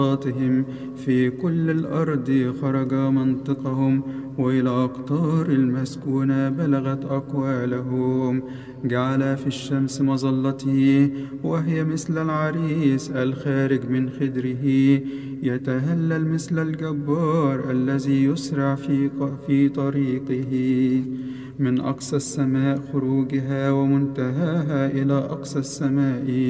في كل الأرض خرج منطقهم، وإلى أقطار المسكونة بلغت أقوالهم. جعل في الشمس مظلته، وهي مثل العريس الخارج من خدره، يتهلل مثل الجبار الذي يسرع في طريقه. من أقصى السماء خروجها، ومنتهاها إلى أقصى السماء.